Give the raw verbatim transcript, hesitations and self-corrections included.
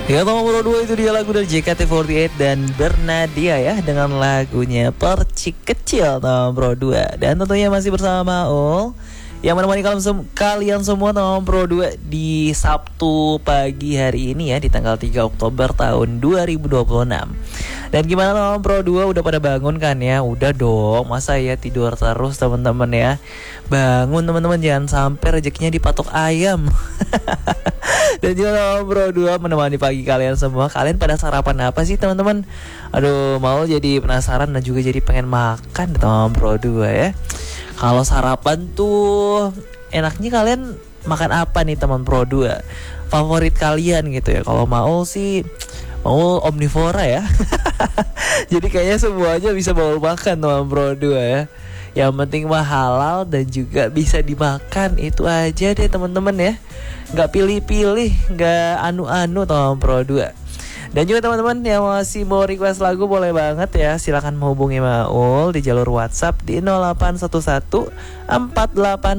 Ya nomor dua itu dia lagu dari J K T empat delapan dan Bernadia ya, dengan lagunya Percik Kecil nomor dua. Dan tentunya masih bersama Maul yang menemani kalian, sem- kalian semua nomor dua di Sabtu pagi hari ini ya, di tanggal tiga Oktober tahun dua ribu dua puluh enam. Dan gimana nomor dua, udah pada bangun kan ya? Udah dong, masa ya tidur terus teman-teman ya? Bangun teman-teman, jangan sampai rezekinya dipatok ayam. Dan juga nomor dua menemani pagi kalian semua. Kalian pada sarapan apa sih teman-teman? Aduh, mau jadi penasaran dan juga jadi pengen makan nomor dua ya. Kalau sarapan tuh enaknya kalian makan apa nih teman Pro dua? Favorit kalian gitu ya. Kalau mau sih mau omnivora ya. Jadi kayaknya semuanya bisa bawa makan teman Pro dua ya. Yang penting mah halal dan juga bisa dimakan, itu aja deh teman-teman ya. Nggak pilih-pilih, nggak anu-anu teman Pro dua. Dan juga teman-teman yang masih mau request lagu boleh banget ya, silakan menghubungi Maul di jalur WhatsApp di nol delapan satu satu empat delapan